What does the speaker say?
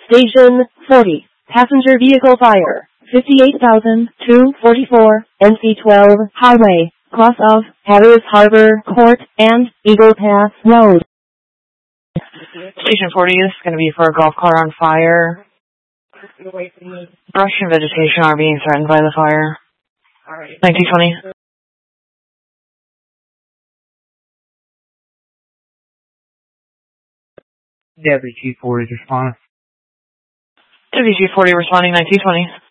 Station 40. Passenger vehicle fire. 58,244 NC12 Highway. Cross of Hatteras Harbor Court and Eagle Pass Road. Station 40, this is going to be for a golf cart on fire. Brush and vegetation are being threatened by the fire. 1920. WG40 responding. WG40 responding 1920.